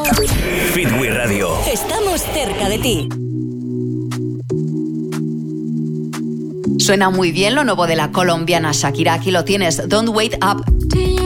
Fitwi Radio. Estamos cerca de ti. Suena muy bien lo nuevo de la colombiana Shakira. Aquí lo tienes, Don't Wait Up.